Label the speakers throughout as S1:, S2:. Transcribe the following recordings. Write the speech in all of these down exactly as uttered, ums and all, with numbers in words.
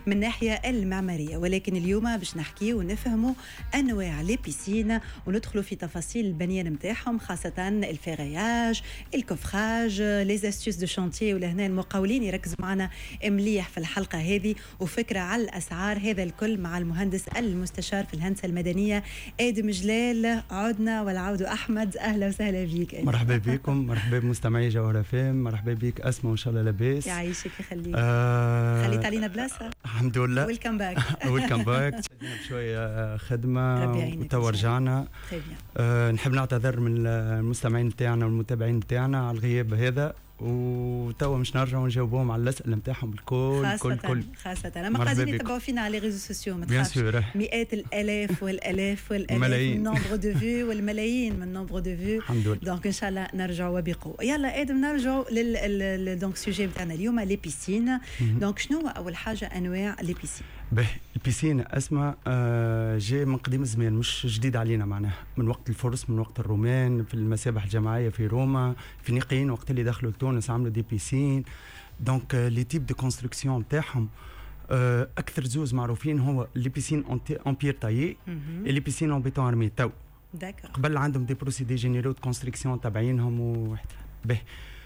S1: من الناحية المعمارية، ولكن اليوم باش نحكي ونفهموا أنواع لي بيسين وندخلوا في تفاصيل البنيان متاعهم، خاصة الفيغياج، الكوفراج، لي زاستيوس دو شانتيي. ولهنا المقاولين يركزوا معنا مليح في الحلقة هذه، وفكرة على الأسعار. هذا الكل مع المهندس المستشار في الهندسة المدنية آدم جلال. عدنا والعود أحمد، أهلا وسهلا بك.
S2: مرحبا بكم، مرحبا بمستمعي جوهرة فام، مرحبا بك أسماء وإن شاء الله لاباس.
S1: يعيشك يخليك.
S2: آه
S1: خليت علينا بلاصة
S2: الحمد لله.
S1: ويلكم باك.
S2: ويلكم باك. شدينا بشوية خدمة وتوا رجعنا. آه نحب نعتذر من المستمعين بتاعنا والمتابعين بتاعنا على الغياب هذا، وتوا مش نرجعوا نجاوبهم على الأسئلة نتاعهم الكل.
S1: خاصة
S2: كل كل
S1: خاصة أنا قاعدين يتبعوا فينا على ريزو سوسيو، ما
S2: تخافش،
S1: مئات الآلاف والآلاف والآلاف من نومبر دو فيو والملايين من نومبر دو فيو.
S2: الحمد لله.
S1: دونك إن شاء الله نرجعوا وبقوة. يلا آدم نرجعوا لل دونك سوجي بتاعنا اليوم لي بيسين. دونك شنو هو أول حاجة أنواع لي بيسين؟
S2: به البيسين اسماء آه جاي من قديم الزمان، مش جديد علينا، معناها من وقت الفرس، من وقت الرومان، في المسابح الجماعيه في روما، الفينيقيين وقت اللي دخلوا لتونس عملوا دي بيسين. دونك لي تيب دو كونستركسيون تاعهم آه اكثر زوز معروفين هو لي بيسين اون بير تايي لي بيسين اون بيتون ارمي. تو
S1: داكور
S2: قبل عندهم دي بروسيدي جينيرو دو كونستركسيون تابعينهم وواحد. به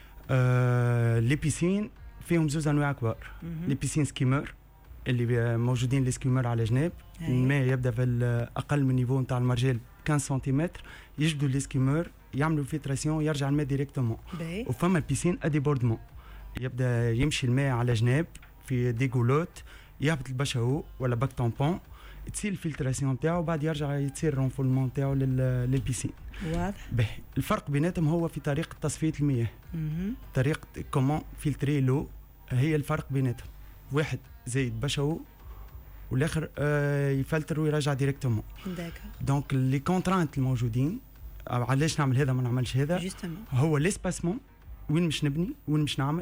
S2: آه لي بيسين فيهم زوز انواع كبار. لي بيسين سكيمور اللي موجودين الاسكيمور على جناب، الماء يبدا في اقل من نيفو نتاع المرجل خمسة سنتيمتر، يجبدوا الاسكيمور يعملوا فيتراسيون يرجع الماء ديريكتومون. وفما البيسين اديبوردمون، يبدا يمشي الماء على جناب في دي غولوت، يهبط البشاو ولا باك طامبون، تصير الفلتراسيون نتاعو، بعد يرجع يصير الرونفولمون نتاعو للبيسين.
S1: واضح.
S2: به الفرق بيناتهم هو في طريقه تصفيه المياه، طريقه كومون فلتري لو هي الفرق بيناتهم. واحد زايد بشاو والاخر آه يفلتر ويرجع ديريكتومون.
S1: داكور.
S2: دونك لي كونترانت الموجودين علاش نعمل هذا ما نعملش هذا
S1: جوستومون
S2: هو ليسباسمون، وين مش نبني وين مش نعمل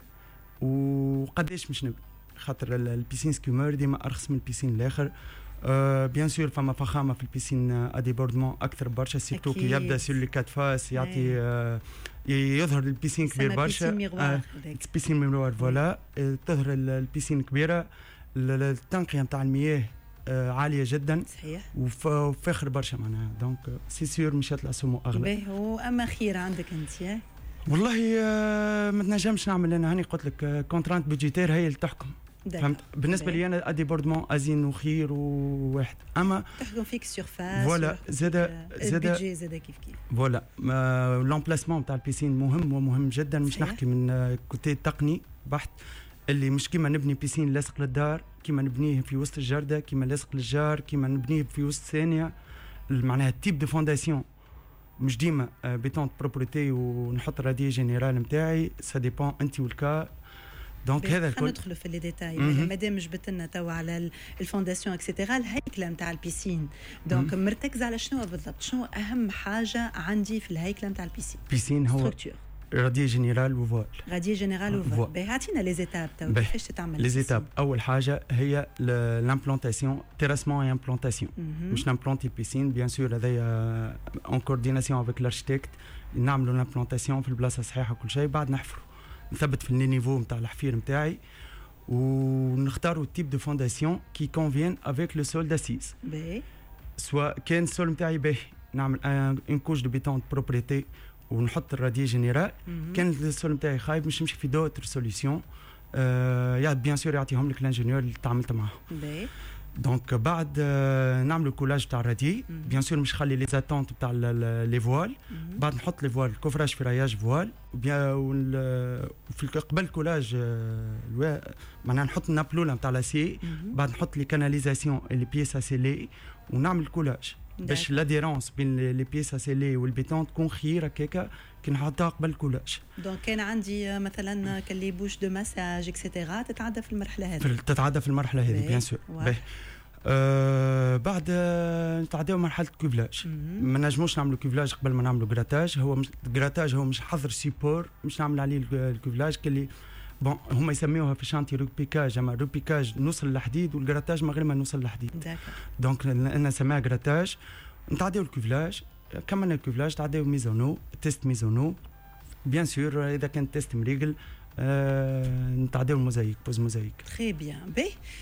S2: وقداش مش نبني، خاطر البيسين سكيمور ديما ارخص من البيسين الاخر. آه بيان سور فما فخامه في البيسين اديبوردمون اكثر برشا، سيرتو كي يبدا سور لي كات فاس يعطي آه يظهر البيسين كبير برشا. بيسين ميغوار فوالا، تظهر البيسين كبيره، التنقيه نتاع المياه آه عاليه جدا.
S1: صحيح.
S2: وفاخر برشا معناها. دونك سي سور مشات لاسومو اغلى.
S1: باهي. واما خير عندك انت؟
S2: والله آه ما تنجمش نعمل انا، هاني قلت لك كونترانت بودجيتير هي اللي تحكم. فهمت؟ بالنسبه لي انا اديبوردمون ازين وخير وواحد، اما
S1: تحكم فيك سيرفاس
S2: فوالا زاده زاده
S1: البيجي زاده كيف كيف.
S2: فوالا لومبلاسمون نتاع البيسين مهم ومهم جدا. مش نحكي من كوتي تقني بحت، اللي مش كيما نبني بيسين لاصق للدار، كيما نبنيه في وسط الجرده، كيما لاصق للجار، كيما نبنيه في وسط ثانيه. معناها التيب دو فونداسيون مش ديما بيتون بروبريتي ونحط رادي جينيرال نتاعي، سا ديبون انت والكا. دونك هذا الكل
S1: ندخلوا في لي ديتاي مادام جبت لنا توا على الفونداسيون اكسيتيرا. الهيكله نتاع البيسين دونك مرتكز على شنو بالضبط؟ شنو اهم حاجه عندي في الهيكله نتاع البيسين؟
S2: بيسين هو رادي جينيرال وفوال.
S1: رادي جينيرال وفوال. باهي اعطينا لي زيتاب توا كيفاش تتعمل
S2: لي زيتاب. اول حاجه هي لامبلونتاسيون، تيراسمون اي امبلونتاسيون. مش نامبلونتي البيسين بيان سور هذايا اون كورديناسيون افيك لاركتيكت، نعملوا لامبلونتاسيون في البلاصه الصحيحه كل شيء، بعد نحفروا نثبت في النيفو نتاع الحفير نتاعي، ونختاروا التيب دو فونداسيون كي كونفين افيك لو سول داسيز.
S1: باهي.
S2: سواء كان السول نتاعي باهي نعمل ان كوش دو بيتون بروبريتي ونحط الرادي جينيرال. كان السول نتاعي خايب مش نمشي في دوتر سوليسيون آه يا بيان سور يعطيهم لك الانجينيور اللي تعاملت معاه.
S1: باهي.
S2: دونك بعد آه نعملوا كولاج تاع الرادي، بيان سور مش نخلي لي زاتونت تاع لي فوال، بعد نحط لي فوال كوفراج في راياج فوال، وبيان وفي قبل الكولاج آه معناها نحط النابلوله نتاع لاسي، بعد نحط لي كاناليزاسيون لي بيس اسيلي ونعمل كولاج باش لاديرونس بين لي بيس اسيلي والبيتون تكون خير هكاكا كي نحطها قبل الكولاج.
S1: دونك كان عندي مثلا كلي بوش دو مساج اكسيتيرا تتعدى في المرحله هذه.
S2: تتعدى في المرحله هذه بيان سور. آه بعد نتعداو مرحله الكوفلاج. ما نجموش نعملوا كوفلاج قبل ما نعملوا غراتاج. هو مش غراتاج، هو مش حظر سيبور مش نعمل عليه الكوفلاج كلي بون هما يسميوها في شانتي روبيكاج، اما روبيكاج نوصل للحديد والغراتاج ما غير ما نوصل للحديد. دونك انا نسميها غراتاج. نتعداو الكوفلاج، كملنا الكوفلاج تعداو ميزونو، تيست ميزونو بيان سور. اذا كان تيست مريقل آه نتعداو الموزايك، بوز موزايك.
S1: تري بيان. باهي